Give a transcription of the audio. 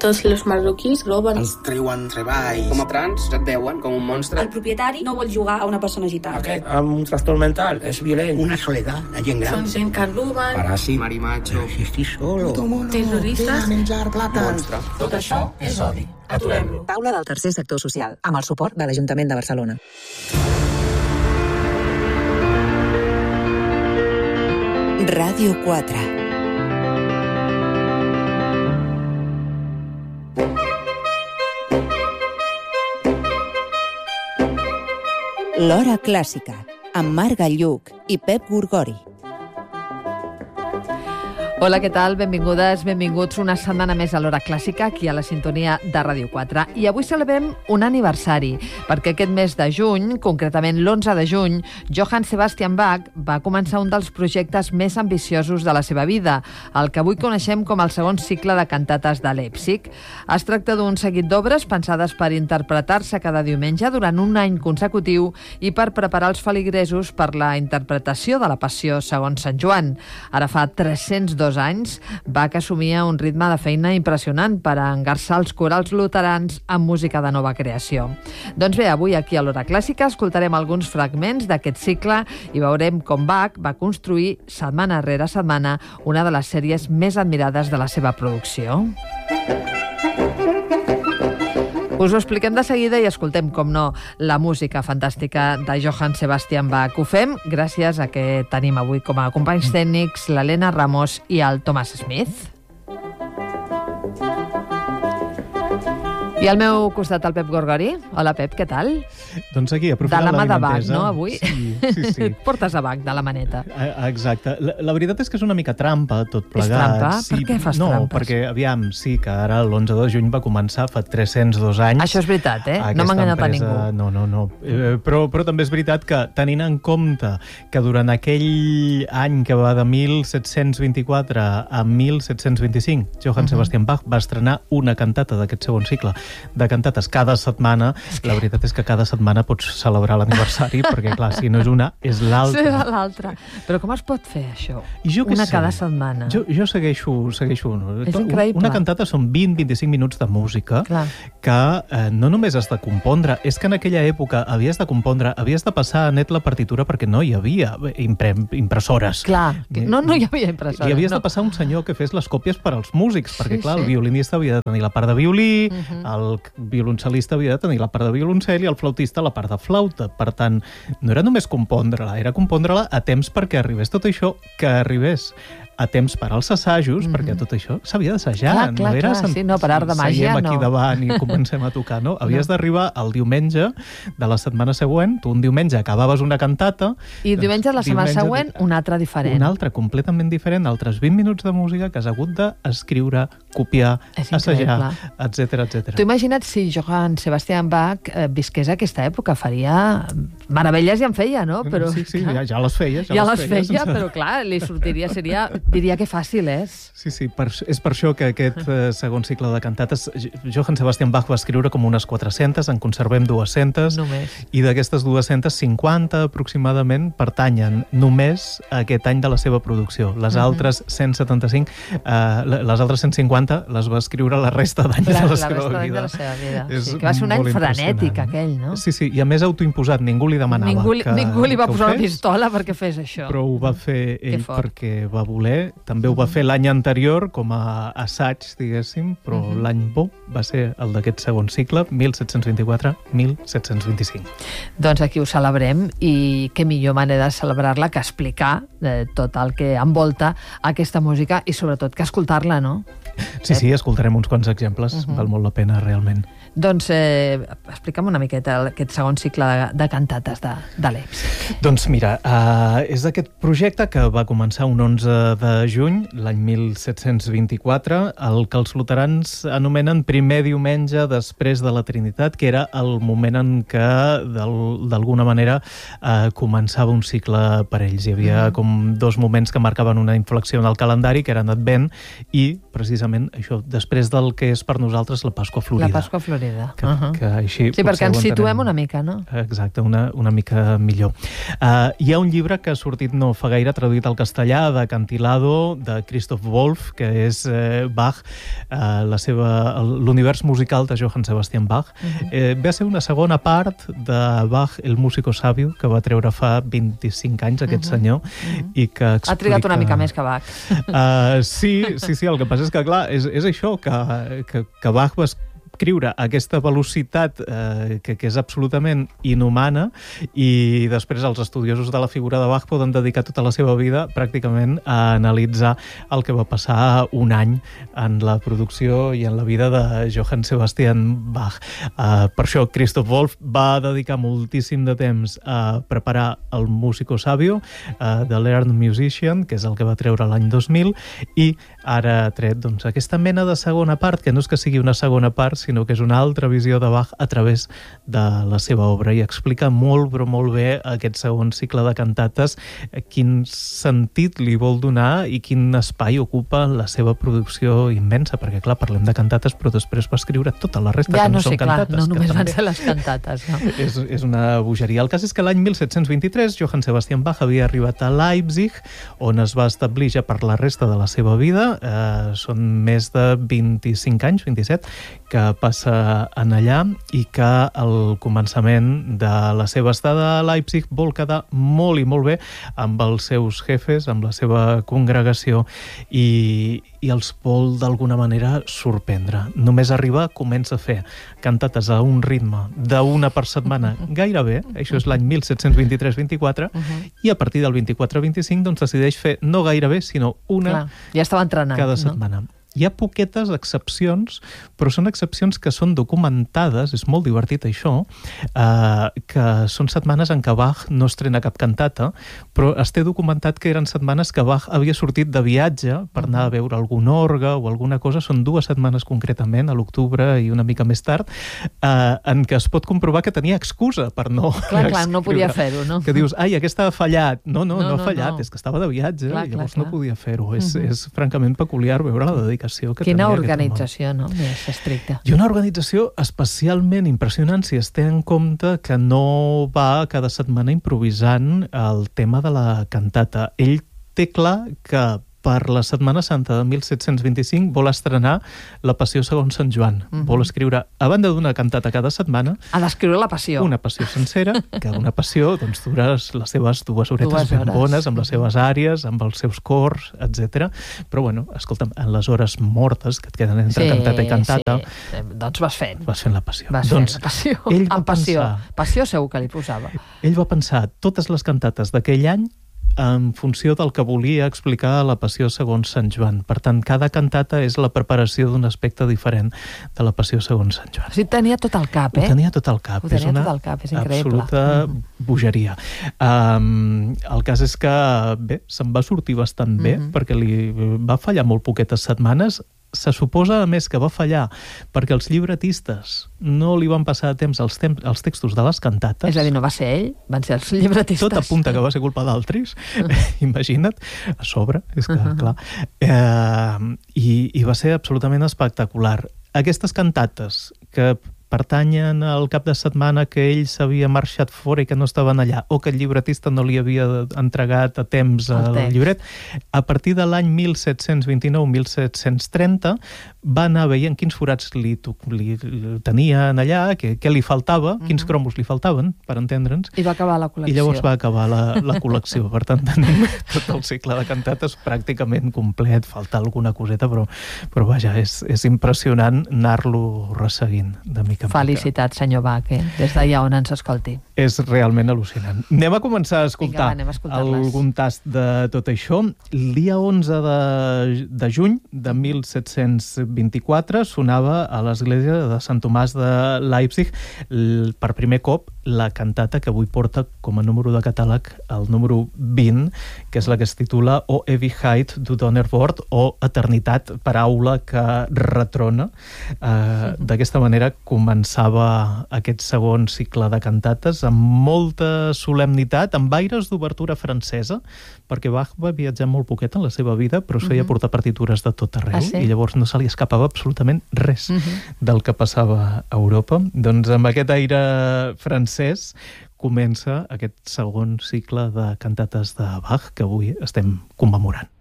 Tots els marroquís roben. Els treuen treball. Com a trans et veuen com un monstre. El propietari no vol jugar a una persona gitana. Aquest amb un trastorn mental és violent. Una soledat, la gent gran. Són gent que roben. Paràsit, marimacho. Si estic solo. Terroristes. Menjar plata. Monstre. Tot això és odi. Aturem-lo. Taula del tercer sector social, amb el suport de l'Ajuntament de Barcelona. Ràdio 4. L'Hora Clàssica, amb Marc Galluc i Pep Gorgori. Hola, què tal? Benvingudes, benvinguts una setmana més a l'Hora Clàssica, aquí a la sintonia de Ràdio 4. I avui celebrem un aniversari, perquè aquest mes de juny, concretament l'11 de juny, Johann Sebastian Bach va començar un dels projectes més ambiciosos de la seva vida, el que avui coneixem com el segon cicle de cantates de Leipzig. Es tracta d'un seguit d'obres pensades per interpretar-se cada diumenge durant un any consecutiu i per preparar els feligresos per la interpretació de la Passió segons Sant Joan. Ara fa 302 anys, Bach assumia un ritme de feina impressionant per engarçar els corals luterans amb música de nova creació. Doncs bé, avui aquí a l'Hora Clàssica escoltarem alguns fragments d'aquest cicle i veurem com Bach va construir setmana rere setmana una de les sèries més admirades de la seva producció. Us ho expliquem de seguida i escoltem, com no, la música fantàstica de Johann Sebastian Bach. Ho fem gràcies a que tenim avui com a companys tècnics l'Helena Ramos i el Thomas Smith. I al meu costat el Pep Gorgori. Hola, Pep, què tal? Doncs aquí, aprofitant de la mà de Bach, l'avinentesa. no, avui? Sí. Et portes a Bach de la maneta. Exacte. La veritat és que és una mica trampa, tot plegat. És trampa? Sí, Per què fas no, trampes? perquè, aviam, sí que ara l'11 de juny va començar fa 302 anys. Això és veritat, eh? No m'ha enganyat a ningú. No. Però també és veritat que, tenint en compte que durant aquell any que va de 1724 a 1725, Johann Sebastian Bach va estrenar una cantata d'aquest segon cicle de cantates cada setmana. La veritat és que cada setmana pots celebrar l'aniversari, perquè, clar, si no és una, és l'altra. Sí, l'altra. Però com es pot fer, això? Una cada setmana. Jo segueixo. És increïble. Una cantata són 20-25 minuts de música. Clar. Que no només has de compondre, és que en aquella època havies de compondre, havies de passar a net la partitura perquè no hi havia impressores. Clar, no hi havia impressores. I havies de passar un senyor que fes les còpies per als músics, perquè, clar, el violinista havia de tenir la part de violí, el violoncel·lista havia de tenir la part de violoncel i el flautista la part de flauta. Per tant, no era només compondre-la, era compondre-la a temps perquè arribés tot això, que arribés a temps per als assajos, perquè tot això s'havia d'assajar. Clar, sí, no, per art de màgia, seiem aquí no. davant i comencem a tocar, no? Havies d'arribar el diumenge de la setmana següent, tu un diumenge acabaves una cantata... I diumenge de la setmana següent, una altra diferent. Una altra completament diferent, altres 20 minuts de música que has hagut d'escriure, copiar, assajar, etc. Tu imagina't si Johann Sebastian Bach visqués a aquesta època, faria meravelles i en feia, no? Però, sí, ja les feia. Ja les feia, però clar, li sortiria, diria que fàcil és. Sí, és per això que aquest segon cicle de cantates, Johann Sebastian Bach va escriure com unes 400, en conservem 200, només. I d'aquestes 200, 50 aproximadament pertanyen només a aquest any de la seva producció. Les altres 175, les altres 150 les va escriure la resta d'anys de la seva vida. Sí, que va ser un any frenètic, aquell, no? Sí, i a més autoimposat, ningú li demanava. Ningú li va posar una pistola perquè fes això. Però ho va fer ell perquè va voler. També ho va fer l'any anterior com a assaig, diguéssim, però l'any bo va ser el d'aquest segon cicle, 1724-1725. Doncs aquí ho celebrem i què millor manera de celebrar-la que explicar tot el que envolta aquesta música i sobretot que escoltar-la, no? Sí, escoltarem uns quants exemples, val molt la pena realment. Doncs explica'm una miqueta aquest segon cicle de cantates de Leipzig. Doncs mira, és aquest projecte que va començar un 11 de juny, l'any 1724, el que els luterans anomenen primer diumenge després de la Trinitat, que era el moment en què, d'alguna manera, començava un cicle per ells. Hi havia com dos moments que marcaven una inflexió en el calendari, que eren Advent i, precisament, això, després del que és per nosaltres la Pasqua Florida. La Pasqua Florida. Que així sí, perquè ens situem una mica, no? Exacte, una mica millor. Hi ha un llibre que ha sortit no fa gaire, traduït al castellà, de Cantilado, de Christoph Wolff, que és Bach, l'univers musical de Johann Sebastian Bach. Ve a ser una segona part de Bach, el músico sabio, que va treure fa 25 anys aquest senyor, i que explica... Ha trigat una mica més que Bach. Sí, el que passa és que, clar, és això, que Bach va escriure a aquesta velocitat que és absolutament inhumana, i després els estudiosos de la figura de Bach poden dedicar tota la seva vida pràcticament a analitzar el que va passar un any en la producció i en la vida de Johann Sebastian Bach. Per això Christoph Wolff va dedicar moltíssim de temps a preparar el Músico Sabio, The Learned Musician, que és el que va treure l'any 2000, i ara ha tret aquesta mena de segona part, que no és que sigui una segona part, sinó que és una altra visió de Bach a través de la seva obra, i explica molt, però molt bé aquest segon cicle de cantates, quin sentit li vol donar i quin espai ocupa la seva producció immensa, perquè clar, parlem de cantates, però després va escriure tota la resta, que no són cantates. No només van ser les cantates. No? És una bogeria. El cas és que l'any 1723 Johann Sebastian Bach havia arribat a Leipzig, on es va establir ja per la resta de la seva vida. Són més de 25 anys, 27, que passa en allà, i que al començament de la seva estada a Leipzig vol quedar molt i molt bé amb els seus jefes, amb la seva congregació, i els vol d'alguna manera sorprendre. Només arriba, comença a fer cantates a un ritme d'una per setmana gairebé, això és l'any 1723-24, i a partir del 24-25 doncs decideix fer no gairebé, sinó una ja estava entrenant, cada setmana. Hi ha poquetes excepcions, però són excepcions que són documentades, és molt divertit això, que són setmanes en què Bach no estrena cap cantata, però es té documentat que eren setmanes que Bach havia sortit de viatge per anar a veure algun orgue o alguna cosa. Són 2 setmanes concretament, a l'octubre i una mica més tard, en què es pot comprovar que tenia excusa per no Clar, no podia fer-ho, no? Que dius, aquesta ha fallat. No ha fallat, és que estava de viatge, i llavors no podia fer-ho. És francament peculiar veure la dedicació. Quina organització, no? Més estricta. I una organització especialment impressionant si es té en compte que no va cada setmana improvisant el tema de la cantata. Ell té clar que per la Setmana Santa de 1725 vol estrenar la Passió segons Sant Joan. Vol escriure, a banda d'una cantata cada setmana... Ha d'escriure la Passió. Una passió sencera, que una passió dura les seves 2 horetes ben bones, amb les seves àries, amb els seus cors, etc. Però, bueno, escolta'm, en les hores mortes que et queden entre cantata i cantata... Sí, doncs vas fent la Passió. Vas fent la Passió. Amb passió. Passió segur que li posava. Ell va pensar totes les cantates d'aquell any en funció del que volia explicar la Passió segons Sant Joan. Per tant, cada cantata és la preparació d'un aspecte diferent de la Passió segons Sant Joan. O sigui, tenia tot al cap, Ho tenia tot al cap. És una absoluta bogeria. El cas és que, bé, se'n va sortir bastant bé, perquè li va fallar molt poquetes setmanes. Se suposa, a més, que va fallar perquè els llibretistes no li van passar a temps els textos de les cantates. És a dir, no va ser ell, van ser els llibretistes. Tot apunta que va ser culpa d'altres, imagina't, a sobre, és que, clar. I va ser absolutament espectacular. Aquestes cantates que pertanyen al cap de setmana que ell s'havia marxat fora i que no estaven allà, o que el llibretista no li havia entregat a temps el llibret, a partir de l'any 1729-1730 va anar veient quins forats li tenien allà, què li faltava, quins cromos li faltaven, per entendre'ns. I va acabar la col·lecció. I llavors va acabar la col·lecció. Per tant, tenim tot el cicle de cantates pràcticament complet. Falta alguna coseta, però vaja, és impressionant anar-lo resseguint de mica. Felicitats, senyor Bach, des d'allà on ens escolti. És realment al·lucinant. Anem a començar a escoltar algun tast de tot això. El dia 11 de juny de 1724 sonava a l'església de Sant Tomàs de Leipzig per primer cop la cantata que avui porta com a número de catàleg el número 20, que és la que es titula O Ewigkeit du Donnerwort, o Eternitat, paraula que retrona. D'aquesta manera comença començava aquest segon cicle de cantates amb molta solemnitat, amb aires d'obertura francesa, perquè Bach va viatjar molt poquet en la seva vida, però es feia portar partitures de tot arreu, i llavors no se li escapava absolutament res del que passava a Europa. Doncs amb aquest aire francès comença aquest segon cicle de cantates de Bach que avui estem commemorant.